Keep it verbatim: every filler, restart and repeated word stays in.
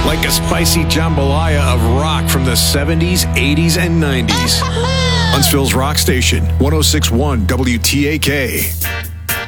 like a spicy jambalaya of rock from the seventies, eighties, and nineties. Huntsville's Rock Station, one oh six point one W T A K.